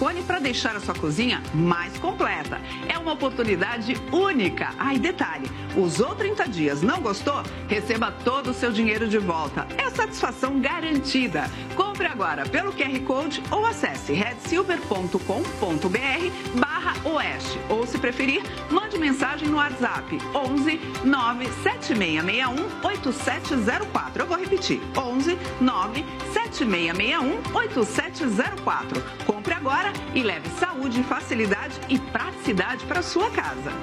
silicone para deixar a sua cozinha mais completa. É uma oportunidade única. Ah, e detalhe, usou 30 dias, não gostou? Receba todo o seu dinheiro de volta. É satisfação garantida. Compre agora pelo QR Code ou acesse redsilver.com.br/oeste. Ou, se preferir, mande mensagem no WhatsApp 11 97661 8704. Eu vou repetir, 11 97661 8704. Compre agora e leve saúde, facilidade e praticidade para sua casa.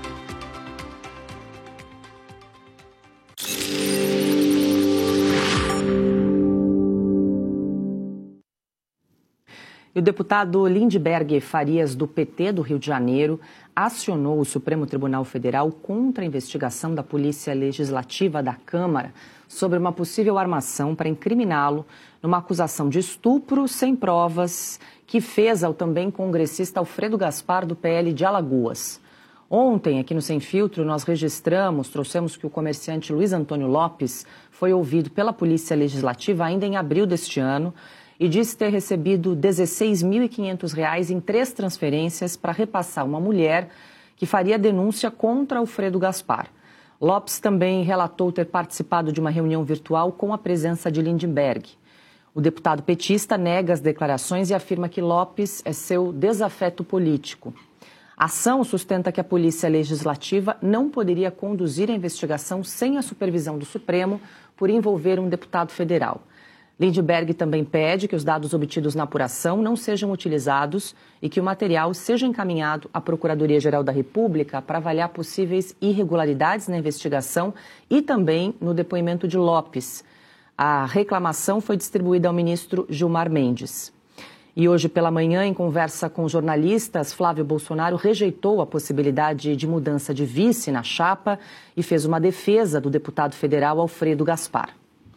E o deputado Lindbergh Farias, do PT do Rio de Janeiro, acionou o Supremo Tribunal Federal contra a investigação da Polícia Legislativa da Câmara sobre uma possível armação para incriminá-lo numa acusação de estupro sem provas que fez ao também congressista Alfredo Gaspar, do PL de Alagoas. Ontem, aqui no Sem Filtro, nós trouxemos que o comerciante Luiz Antônio Lopes foi ouvido pela Polícia Legislativa ainda em abril deste ano e disse ter recebido R$ 16.500 em 3 transferências para repassar uma mulher que faria denúncia contra Alfredo Gaspar. Lopes também relatou ter participado de uma reunião virtual com a presença de Lindbergh. O deputado petista nega as declarações e afirma que Lopes é seu desafeto político. A ação sustenta que a Polícia Legislativa não poderia conduzir a investigação sem a supervisão do Supremo por envolver um deputado federal. Lindbergh também pede que os dados obtidos na apuração não sejam utilizados e que o material seja encaminhado à Procuradoria-Geral da República para avaliar possíveis irregularidades na investigação e também no depoimento de Lopes. A reclamação foi distribuída ao ministro Gilmar Mendes. E hoje pela manhã, em conversa com jornalistas, Flávio Bolsonaro rejeitou a possibilidade de mudança de vice na chapa e fez uma defesa do deputado federal Alfredo Gaspar.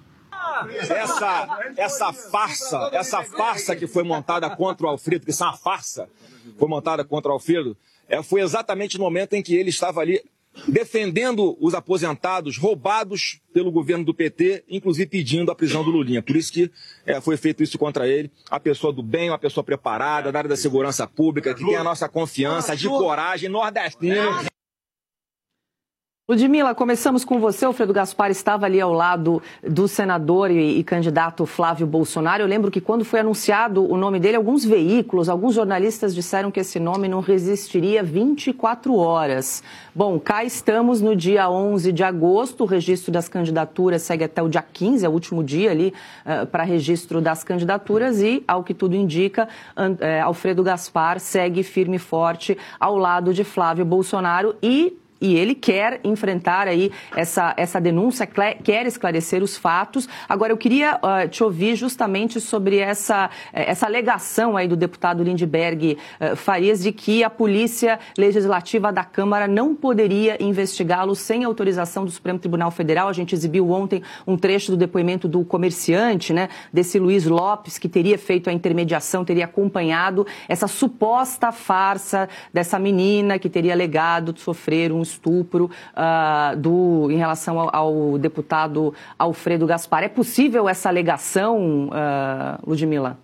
Essa farsa que foi montada contra o Alfredo, que isso é uma farsa, foi montada contra o Alfredo, foi exatamente no momento em que ele estava ali defendendo os aposentados roubados pelo governo do PT, inclusive pedindo a prisão do Lulinha. Por isso que foi feito isso contra ele. A pessoa do bem, uma pessoa preparada, da área da segurança pública, que tem a nossa confiança, de coragem, nordestino. Ludmila, começamos com você. O Alfredo Gaspar estava ali ao lado do senador e candidato Flávio Bolsonaro. Eu lembro que quando foi anunciado o nome dele, alguns veículos, alguns jornalistas disseram que esse nome não resistiria 24 horas. Bom, cá estamos no dia 11 de agosto. O registro das candidaturas segue até o dia 15, é o último dia ali para registro das candidaturas e, ao que tudo indica, Alfredo Gaspar segue firme e forte ao lado de Flávio Bolsonaro e ele quer enfrentar aí essa denúncia, quer esclarecer os fatos. Agora, eu queria te ouvir justamente sobre essa alegação aí do deputado Lindbergh Farias de que a Polícia Legislativa da Câmara não poderia investigá-lo sem autorização do Supremo Tribunal Federal. A gente exibiu ontem um trecho do depoimento do comerciante, né, desse Luiz Lopes, que teria feito a intermediação, teria acompanhado essa suposta farsa dessa menina que teria alegado de sofrer um estupro em relação ao deputado Alfredo Gaspar. É possível essa alegação, Ludmila?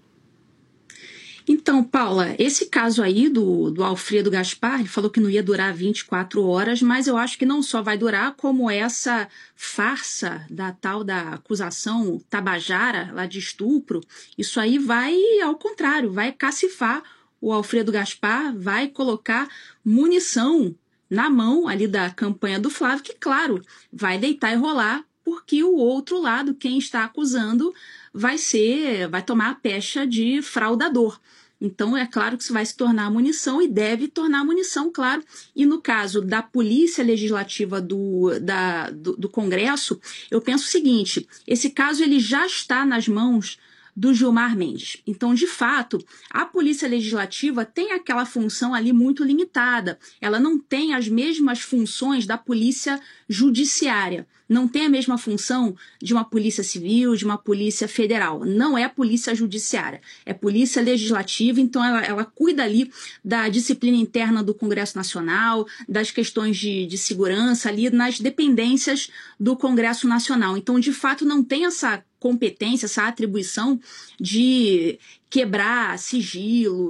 Então, Paula, esse caso aí do Alfredo Gaspar, ele falou que não ia durar 24 horas, mas eu acho que não só vai durar, como essa farsa da tal da acusação tabajara lá de estupro, isso aí vai, ao contrário, vai cacifar o Alfredo Gaspar, vai colocar munição na mão ali da campanha do Flávio, que, claro, vai deitar e rolar, porque o outro lado, quem está acusando, vai tomar a pecha de fraudador. Então, é claro que isso vai se tornar munição e deve tornar munição, claro. E no caso da Polícia Legislativa do Congresso, eu penso o seguinte, esse caso ele já está nas mãos do Gilmar Mendes. Então, de fato, a Polícia Legislativa tem aquela função ali muito limitada. Ela não tem as mesmas funções da Polícia Judiciária. Não tem a mesma função de uma Polícia Civil, de uma Polícia Federal. Não é a Polícia Judiciária. É Polícia Legislativa, então ela cuida ali da disciplina interna do Congresso Nacional, das questões de segurança ali nas dependências do Congresso Nacional. Então, de fato, não tem essa competência, essa atribuição de quebrar sigilo,